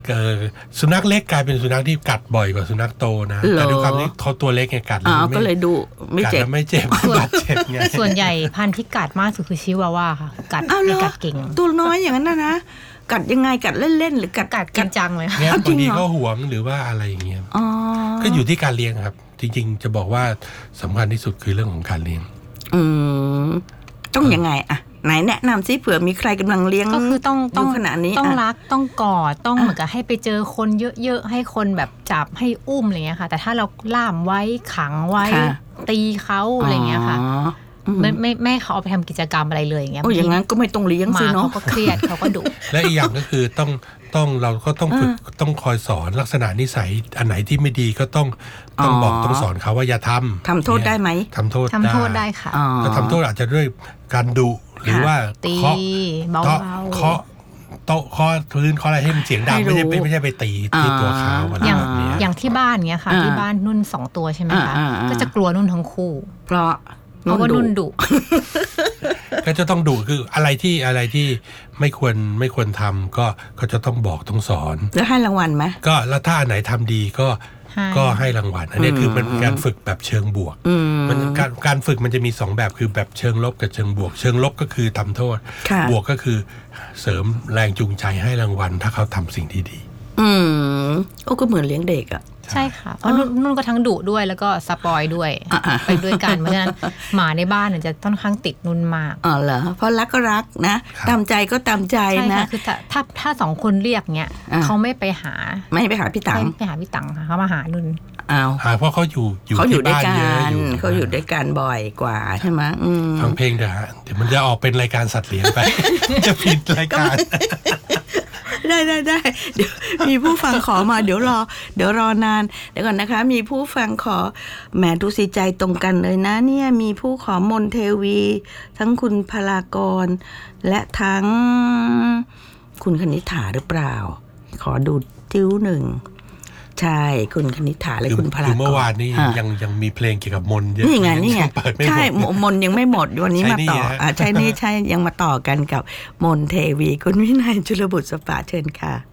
สุนัขเล็กกลายเป็นสุนัขที่กัดบ่อยกว่าสุนัขโตนะแต่ด้วยความที่เขาตัวเล็กไงกัดก็เลยดูไม่เจ็บไม่เจ็บบาดเจ็บไงส่วนใหญ่พันธุ์ที่กัดมากสุดคือชิวาว่าค่ะกัดเก่งตัวน้อยอย่างนั้นนะกัดยังไงกัดเล่นๆหรือกัดจังเลยเนี่ยบางทีก็หวงหรือว่าอะไรอย่างเงี้ยก็อยู่ที่การเลี้ยงครับจริงๆจะบอกว่าสำคัญที่สุดคือเรื่องของการเลี้ยงต้องยังไงอะไหนแนะนำซิเผื่อมีใครกำลังเลี้ยงก็คือต้องขนาดนี้ต้องรักต้องกอดต้องเหมือนกับให้ไปเจอคนเยอะๆให้คนแบบจับให้อุ้มอะไรเงี้ยค่ะแต่ถ้าเราล่ามไว้ขังไว้ตีเขาอะไรเงี้ยค่ะไม่เขาเอาไปทำกิจกรรมอะไรเลยอย่างเงี้ยอย่างนั้นก็ไม่ต้องเลี้ยงสิเนาะเขาก็เครียดเขาก็ดุและอีกอย่างก็คือต้องเราก็ต้องฝึกต้องคอยสอนลักษณะนิสัยอันไหนที่ไม่ดีก็ต้องบอกต้องสอนเขาว่าอย่าทำโทษได้ไหมทำโทษได้ค่ะก็ทำโทษอาจจะด้วยการดุหรือว่าตีเบาๆเคาะโต๊ะเคาะพื้นเคาะอะไรให้มันเสียงดังไม่ใช่ไปตีที่ตัวเขาอย่างที่บ้านเงี้ยค่ะที่บ้านนุ่น2ตัวใช่ไหมคะก็จะกลัวนุ่นทั้งคู่เพราะว่านุ่นดุก็จะต้องดุคืออะไรที่ไม่ควรทำก็จะต้องบอกต้องสอนแล้วให้รางวัลไหมก็แล้วถ้าอันไหนทำดีก็ให้รางวัลอันนี้คือมันการฝึกแบบเชิงบวกมันการฝึกมันจะมี2แบบคือแบบเชิงลบกับเชิงบวกเชิงลบก็คือทำโทษบวกก็คือเสริมแรงจูงใจให้รางวัลถ้าเขาทำสิ่งที่ดีก็เหมือนเลี้ยงเด็กอ่ะใช่ค่ะเพราะนุ่นก็ทั้งดุด้วยแล้วก็สปอยด้วยไปด้วยกันเพราะฉะนั้นหมาในบ้านเนี่ยจะค่อนข้างติดนุ่นมากเหรอเพราะรักก็รักนะตามใจก็ตามใจนะคือถ้า2คนเรียกเนี้ยเขาไม่ไปหาพี่ตังไปหาพี่ตังค่ะเขามาหานุ่นเพราะเขาอยู่ด้วยกันเขาอยู่ด้วยกันบ่อยกว่าใช่ไหมฟังเพลงเดี๋ยวมันจะออกเป็นรายการสัตว์เลี้ยงไปจะผิดรายการได้เดี๋ยวมีผู้ฟังขอมาเดี๋ยวรอนานเดี๋ยวก่อนนะคะมีผู้ฟังขอแหมดูสิใจตรงกันเลยนะเนี่ยมีผู้ขอมนเทวีทั้งคุณพลากรและทั้งคุณคณิษฐาหรือเปล่าขอดูติ้วหนึ่งใช่คุณคณิษฐาและคุณพลากรคือเมื่อวานนี้ยังมีเพลงเกี่ยวกับมนเยอะนี่ไงใช่มนยังไม่หมดวันนี้มาต่อใช่ยังมาต่อกันกับมนเทวีคุณวินัยจุลบุตรสปะเชิญค่ะ